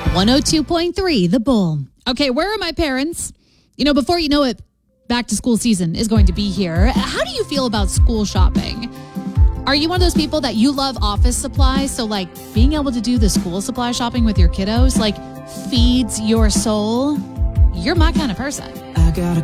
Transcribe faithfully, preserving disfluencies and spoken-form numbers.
one oh two point three The Bull. Okay, where are my parents? You know, before you know it, back to school season is going to be here. How do you feel about school shopping? Are you one of those people that you love office supplies? So like being able to do the school supply shopping with your kiddos, like feeds your soul? You're my kind of person. I got a